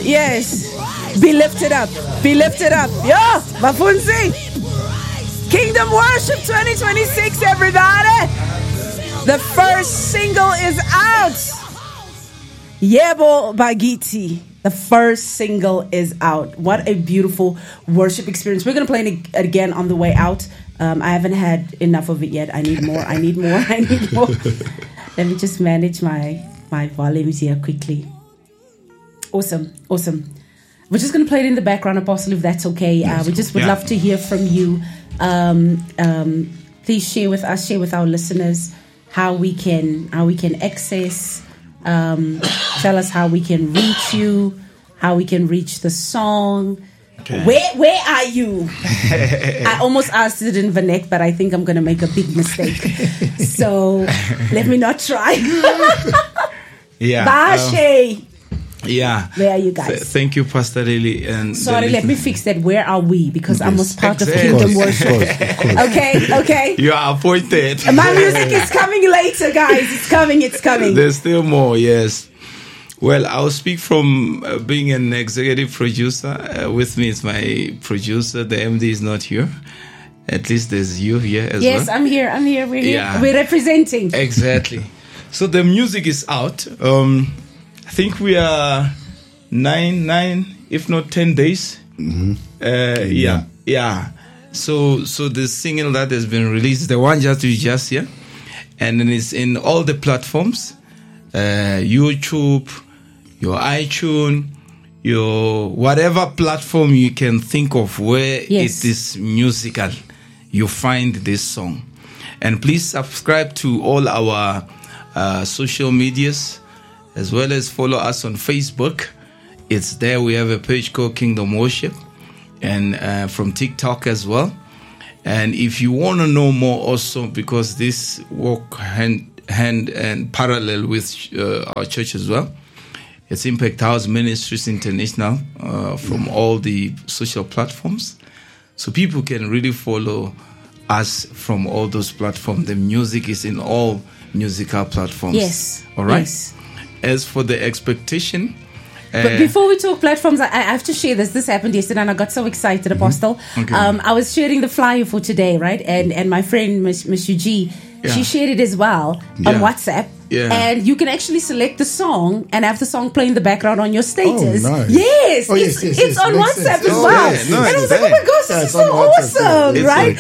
Yes. Be lifted up. Be lifted up. Yo, Bafunzi. Kingdom Worship 2026, everybody. The first single is out. Yebo Bagiti. The first single is out. What a beautiful worship experience. We're going to play it again on the way out. I haven't had enough of it yet. I need more. I need more. I need more. Let me just manage my volumes here quickly. Awesome. Awesome. We're just going to play it in the background, Apostle, if that's okay. We just would love to hear from you. Please share with us, share with our listeners how we can access. Tell us how we can reach you, how we can reach the song. Okay. Where are you? I almost asked it in Vanek, but I think I'm going to make a big mistake. So let me not try. Yeah. Bashe. Yeah. Where are you guys? Thank you, Pastor Lily. And sorry, let me fix that. Where are we? Because I was part of Kingdom Worship. Of course. Okay. You are appointed. My music is coming later, guys. It's coming. There's still more, yes. Well, I'll speak from being an executive producer. With me is my producer. The MD is not here. At least there's you here as well. Yes, I'm here. We're here. Yeah. We're representing. Exactly. So the music is out. I think we are 9, if not 10 days. Mm-hmm. Yeah. So the single that has been released, the one just here, and then it's in all the platforms, YouTube, your iTunes, your whatever platform you can think of where it is musical, you find this song. And please subscribe to all our social medias, as well as follow us on Facebook. It's there. We have a page called Kingdom Worship, and from TikTok as well. And if you want to know more also, because this work hand and parallel with our church as well, it's Impact House Ministries International from all the social platforms. So people can really follow us from all those platforms. The music is in all musical platforms. Yes. All right? Yes. As for the expectation... but before we talk platforms, I have to share this. This happened yesterday and I got so excited, Apostle. Okay. I was sharing the flyer for today, right? And my friend, Miss Yuji, she shared it as well on WhatsApp. Yeah. And you can actually select the song and have the song play in the background on your status. Oh, nice. Yes. It's on WhatsApp as well. Nice. And I was like, oh my gosh, this is so awesome, right?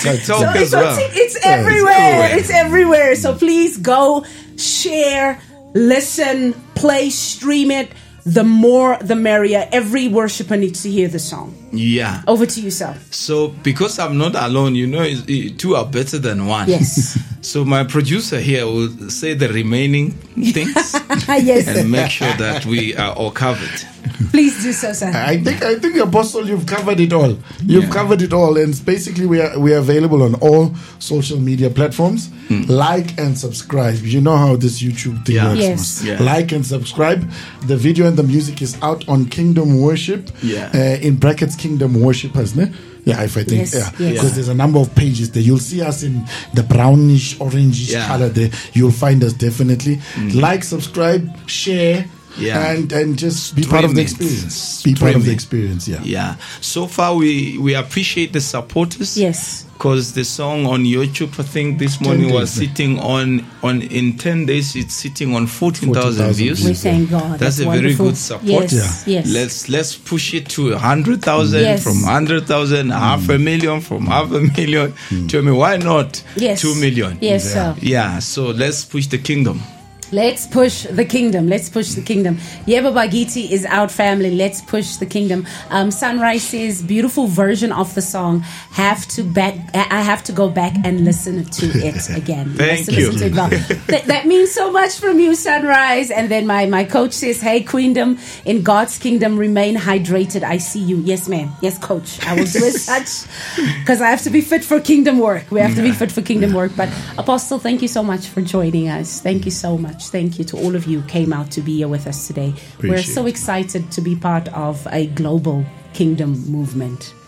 It's everywhere. It's everywhere. So please go, share, listen, play, stream it. The more, the merrier. Every worshiper needs to hear the song. Yeah. Over to you, sir. So, because I'm not alone, two are better than one. Yes. So, my producer here will say the remaining things yes. and make sure that we are all covered. Please do so, sir. I think, Apostle, you've covered it all. You've covered it all, and basically we are available on all social media platforms. Like and subscribe. You know how this YouTube thing works. Yes. Yeah. Like and subscribe. The video and the music is out on Kingdom Worship. In brackets, Kingdom Worshippers. Ne? Yeah, if I think, because there's a number of pages there. You'll see us in the brownish, orangish color there. You'll find us definitely. Like, subscribe, share. And just be part of the experience. Be part of the experience, Yeah. So far, we appreciate the supporters. Yes. Because the song on YouTube, I think this morning was sitting on in 10 days, it's sitting on 14,000 views. We thank God. That's a very good support. Yes. Let's push it to 100,000, from 100,000, 500,000, from 500,000. Tell me, why not 2 million? Yes, sir. Yeah, so let's push the kingdom. Let's push the kingdom. Yebo Bagiti is out, family. Let's push the kingdom. Sunrise says, beautiful version of the song. I have to go back and listen to it again. Thank you. That means so much from you, Sunrise. And then my coach says, hey, Queendom, in God's kingdom, remain hydrated. I see you. Yes, ma'am. Yes, coach. I will do as such because I have to be fit for kingdom work. We have to be fit for kingdom work. But Apostle, thank you so much for joining us. Thank you so much. Thank you to all of you who came out to be here with us today. We're so excited to be part of a global kingdom movement.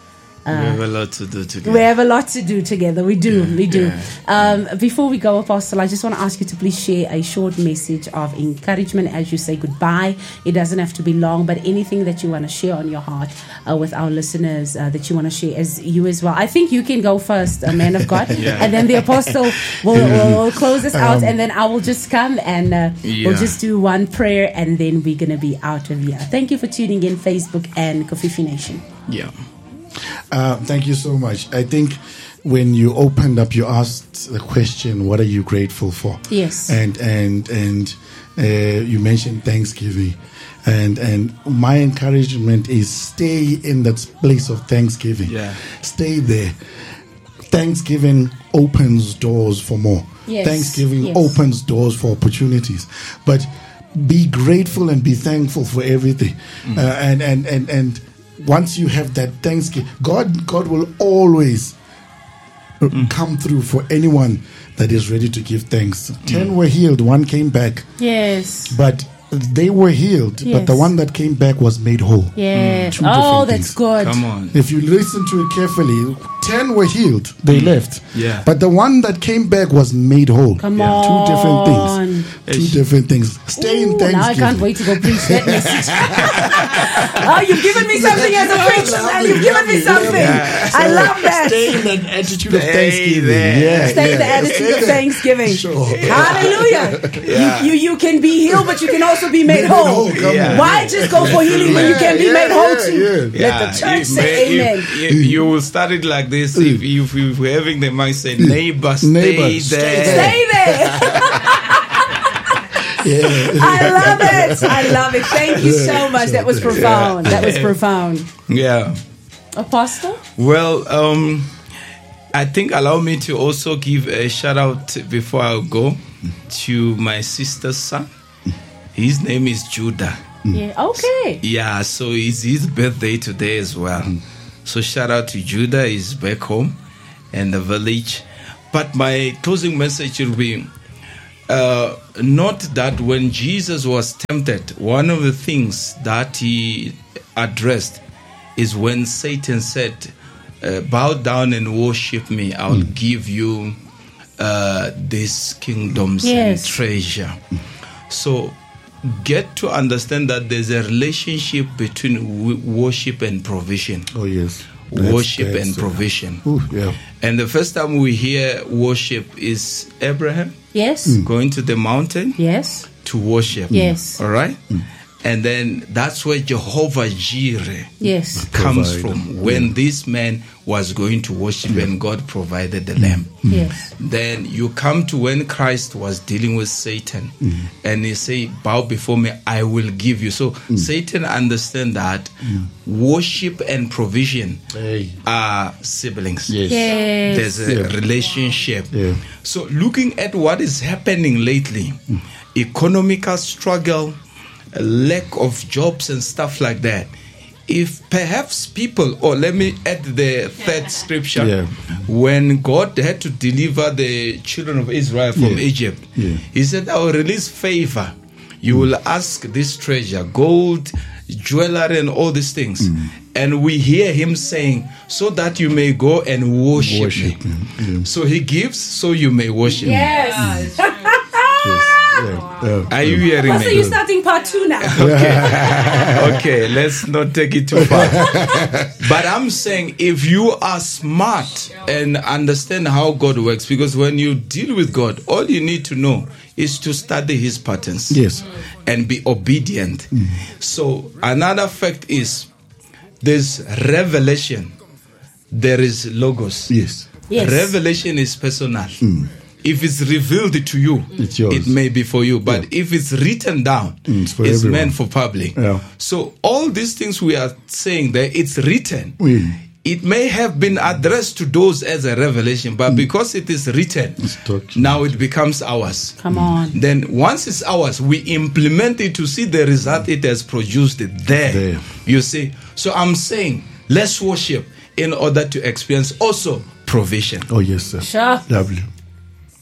We have a lot to do together. We have a lot to do together. We do. Before we go, Apostle, I just want to ask you to please share a short message of encouragement as you say goodbye. It doesn't have to be long, but anything that you want to share on your heart with our listeners that you want to share as you as well. I think you can go first, man of God, and then the Apostle will close us out, and then I will just come and we'll just do one prayer, and then we're going to be out of here. Thank you for tuning in, Facebook and Kofifi Nation. Yeah. Thank you so much. I think when you opened up, you asked the question, "What are you grateful for?" Yes. And you mentioned Thanksgiving, and my encouragement is stay in that place of Thanksgiving. Yeah. Stay there. Thanksgiving opens doors for more. Yes. Thanksgiving opens doors for opportunities, but be grateful and be thankful for everything. And once you have that Thanksgiving, God will always come through for anyone that is ready to give thanks. 10 were healed, 1 came back. Yes. But they were healed, but the one that came back was made whole. Yes. Two different That's things. good. Come on. If you listen to it carefully, 10 were healed, they left. Yeah. But the one that came back was made whole. Come on. Two different things. Two different things. Stay in Thanksgiving. Now I can't wait to go preach that message. Oh, you've given me something as a preacher, man. You've given me something. I love that. Stay in that attitude of Thanksgiving. there. Stay in the attitude of Thanksgiving. Sure. Hallelujah. You can be healed, but you can also be made whole. Come on. Why just go for healing when you can be made whole too? Yeah. Let the church say amen. You will start it like this. If we're having the mindset, neighbor, stay there. Stay there. I love it. Thank you so much. That was profound. That was profound. Yeah. Apostle? Well, I think allow me to also give a shout out before I go to my sister's son. His name is Judah. Yeah. Okay. Yeah, so it's his birthday today as well. So shout out to Judah. He's back home and the village. But my closing message will be not that when Jesus was tempted, one of the things that he addressed is when Satan said, bow down and worship me, I'll give you these kingdoms and treasure. So get to understand that there's a relationship between worship and provision. Oh, yes. Worship and provision. And the first time we hear worship is Abraham. Yes. Going to the mountain. Yes. To worship. Yes. All right. And then that's where Jehovah Jireh comes from. When this man was going to worship and God provided the lamb. Yes. Then you come to when Christ was dealing with Satan and he say, bow before me, I will give you. So Satan understand that worship and provision are siblings. Yes. There's a relationship. So looking at what is happening lately, economical struggle, lack of jobs and stuff like that. If perhaps people, or let me add the third scripture, when God had to deliver the children of Israel from Egypt, he said, I will release favor. You will ask this treasure, gold, jewelry, and all these things. And we hear him saying, so that you may go and worship me. So he gives, so you may worship me. Are you hearing me? So you're starting part 2 now. Okay, let's not take it too far. But I'm saying if you are smart and understand how God works, because when you deal with God, all you need to know is to study his patterns. And be obedient. So another fact is there's revelation. There is logos. Revelation is personal. If it's revealed to you, it's yours. It may be for you. But if it's written down, it's meant for public. So all these things we are saying there, it's written. It may have been addressed to those as a revelation, but because it is written, now it becomes ours. Come on. Then once it's ours, we implement it to see the result it has produced there. You see? So I'm saying, let's worship in order to experience also provision. Oh, yes, sir. Sure. Lovely.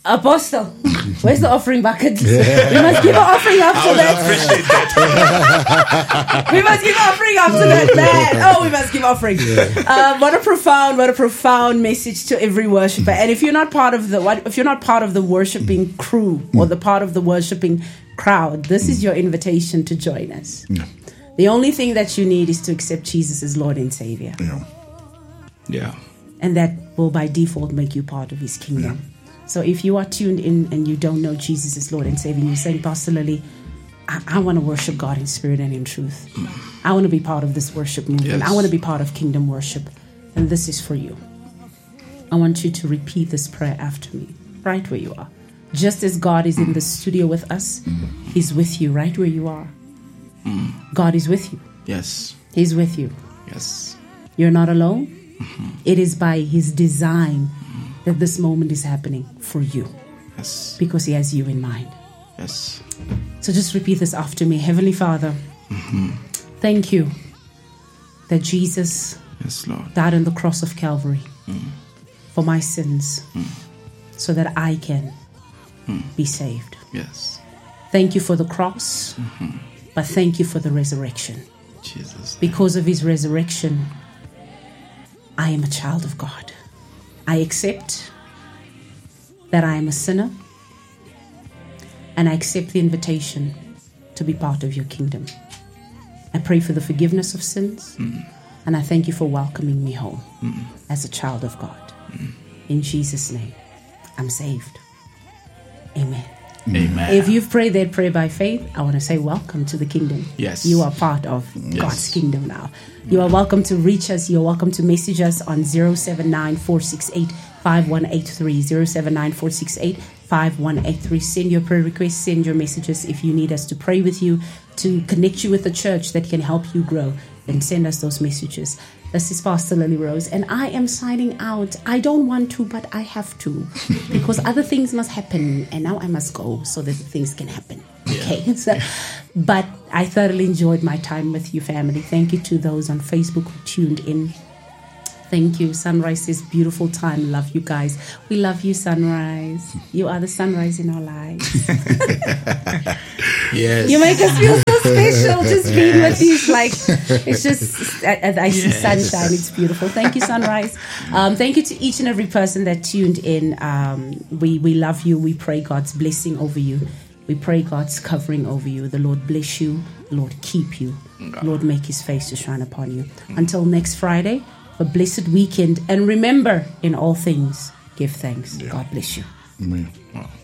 Apostle, where's the offering bucket? We must give an offering after that. Appreciate that. We must give offering after that, man. Oh, we must give offering. What a profound message to every worshiper. And if you're not part of the worshiping crew or the part of the worshiping crowd, this is your invitation to join us. Yeah. The only thing that you need is to accept Jesus as Lord and Savior. Yeah. And that will by default make you part of His kingdom. Yeah. So if you are tuned in and you don't know Jesus as Lord and Savior, and you're saying, Pastor Lily, I want to worship God in spirit and in truth. I want to be part of this worship movement. Yes. I want to be part of kingdom worship. And this is for you. I want you to repeat this prayer after me, right where you are. Just as God is in the studio with us, He's with you right where you are. God is with you. Yes. He's with you. Yes. You're not alone. It is by His design that this moment is happening for you. Yes. Because He has you in mind. Yes. So just repeat this after me. Heavenly Father, thank you that Jesus died on the cross of Calvary for my sins so that I can be saved. Yes. Thank you for the cross, but thank you for the resurrection. Jesus. Because of His resurrection, I am a child of God. I accept that I am a sinner, and I accept the invitation to be part of your kingdom. I pray for the forgiveness of sins, and I thank you for welcoming me home as a child of God. In Jesus' name, I'm saved. Amen. Amen. If you've prayed that prayer by faith, I want to say welcome to the kingdom. Yes. You are part of God's kingdom now. You are welcome to reach us. You're welcome to message us on 079-468-5183. 079-468-5183. Send your prayer requests, send your messages. If you need us to pray with you, to connect you with a church that can help you grow, then send us those messages. This is Pastor Lily Rose, and I am signing out. I don't want to, but I have to, because other things must happen, and now I must go so that things can happen. Okay, but I thoroughly enjoyed my time with you, family. Thank you to those on Facebook who tuned in. Thank you. Sunrise says, beautiful time. Love you guys. We love you, Sunrise. You are the sunrise in our lives. Yes. You make us feel so special just being with you. It's just, I see sunshine. It's beautiful. Thank you, Sunrise. Thank you to each and every person that tuned in. We love you. We pray God's blessing over you. We pray God's covering over you. The Lord bless you. The Lord keep you. The Lord make His face to shine upon you. Until next Friday, a blessed weekend. And remember, in all things, give thanks. God bless you. Amen. Wow.